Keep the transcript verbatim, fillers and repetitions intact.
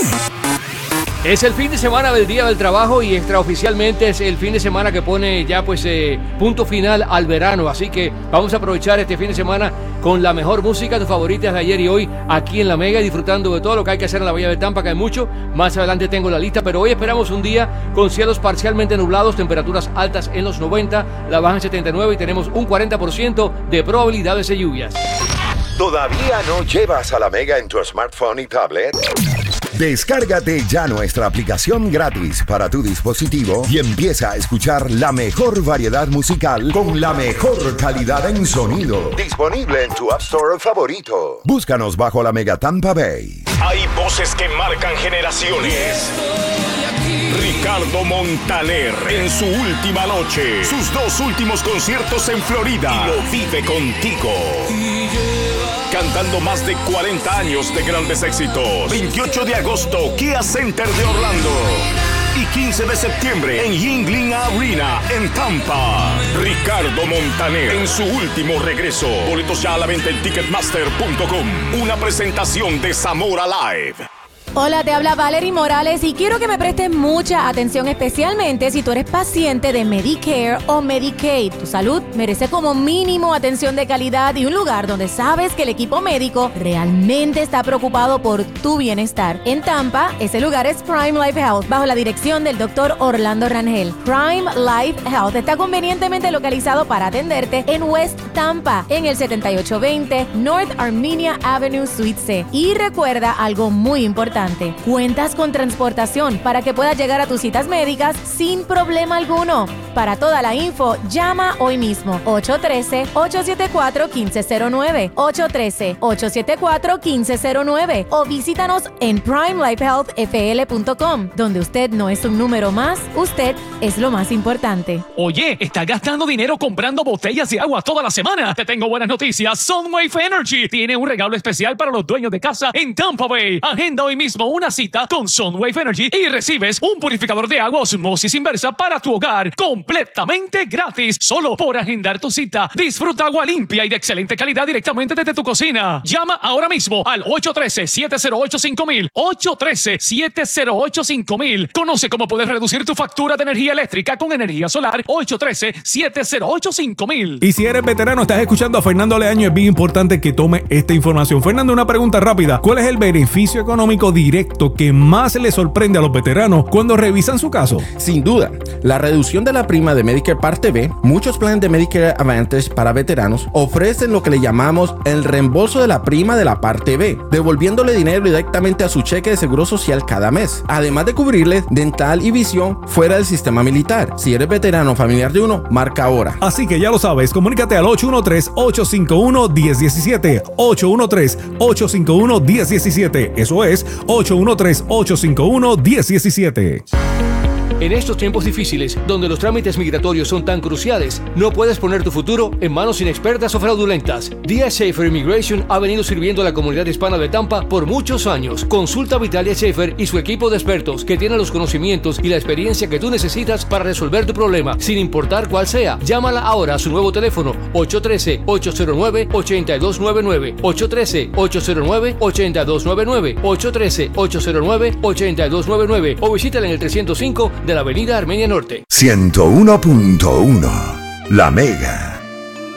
Es el fin de semana del Día del Trabajo y extraoficialmente es el fin de semana que pone ya pues eh, punto final al verano. Así que vamos a aprovechar este fin de semana con la mejor música, tus favoritas de ayer y hoy aquí en La Mega, disfrutando de todo lo que hay que hacer en la Bahía de Tampa, que hay mucho. Más adelante tengo la lista, pero hoy esperamos un día con cielos parcialmente nublados, temperaturas altas en los noventa, la baja en setenta y nueve y tenemos un cuarenta por ciento de probabilidades de lluvias. ¿Todavía no llevas a La Mega en tu smartphone y tablet? Descárgate ya nuestra aplicación gratis para tu dispositivo y empieza a escuchar la mejor variedad musical con la mejor calidad en sonido. Disponible en tu App Store favorito. Búscanos bajo La Mega Tampa Bay. Hay voces que marcan generaciones. Ricardo Montaner en su última noche. Sus dos últimos conciertos en Florida. Y lo vive contigo. Cantando más de cuarenta años de grandes éxitos. veintiocho de agosto, Kia Center de Orlando. Y quince de septiembre en Yuengling Arena en Tampa. Ricardo Montaner en su último regreso. Boletos ya a la venta en ticketmaster punto com. Una presentación de Zamora Live. Hola, te habla Valerie Morales y quiero que me prestes mucha atención, especialmente si tú eres paciente de Medicare o Medicaid. Tu salud merece como mínimo atención de calidad y un lugar donde sabes que el equipo médico realmente está preocupado por tu bienestar. En Tampa, ese lugar es Prime Life Health, bajo la dirección del doctor Orlando Rangel. Prime Life Health está convenientemente localizado para atenderte en West Tampa, en el setenta y ocho veinte North Armenia Avenue, Suite C. Y recuerda algo muy importante. Cuentas con transportación para que puedas llegar a tus citas médicas sin problema alguno. Para toda la info, llama hoy mismo ocho uno tres, ocho siete cuatro, uno cinco cero nueve, ocho uno tres, ocho siete cuatro, uno cinco cero nueve o visítanos en prime life health f l punto com, donde usted no es un número más, usted es lo más importante. Oye, ¿estás gastando dinero comprando botellas de agua toda la semana? Te tengo buenas noticias. Sunwave Energy tiene un regalo especial para los dueños de casa en Tampa Bay. Agenda hoy mismo una cita con Sunwave Energy y recibes un purificador de agua osmosis inversa para tu hogar completamente gratis, solo por agendar tu cita. Disfruta agua limpia y de excelente calidad directamente desde tu cocina. Llama ahora mismo al ocho uno tres, siete cero ocho, cinco mil, ocho uno tres, siete cero ocho, cinco mil. Conoce cómo puedes reducir tu factura de energía eléctrica con energía solar. Ocho uno tres, siete cero ocho, cinco mil. Y si eres veterano, estás escuchando a Fernando Leaño, es bien importante que tome esta información. Fernando, una pregunta rápida. ¿Cuál es el beneficio económico directo que más le sorprende a los veteranos cuando revisan su caso? Sin duda, la reducción de la prima de Medicare Parte B. Muchos planes de Medicare Advantage para veteranos ofrecen lo que le llamamos el reembolso de la prima de la Parte B, devolviéndole dinero directamente a su cheque de seguro social cada mes, además de cubrirle dental y visión fuera del sistema militar. Si eres veterano o familiar de uno, marca ahora. Así que ya lo sabes, comunícate al ocho uno tres, ocho cinco uno, uno cero uno siete, ocho uno tres, ocho cinco uno, uno cero uno siete. Eso es ocho uno tres, ocho cinco uno, uno cero uno siete. En estos tiempos difíciles, donde los trámites migratorios son tan cruciales, no puedes poner tu futuro en manos inexpertas o fraudulentas. D S Schaefer Immigration ha venido sirviendo a la comunidad hispana de Tampa por muchos años. Consulta a Vitalia Schaefer y su equipo de expertos que tienen los conocimientos y la experiencia que tú necesitas para resolver tu problema, sin importar cuál sea. Llámala ahora a su nuevo teléfono ocho uno tres, ocho cero nueve, ocho dos nueve nueve, ocho uno tres, ocho cero nueve, ocho dos nueve nueve, ocho uno tres, ocho cero nueve, ocho dos nueve nueve o visítala en el trescientos cinco de la avenida Armenia Norte. ciento uno punto uno La Mega.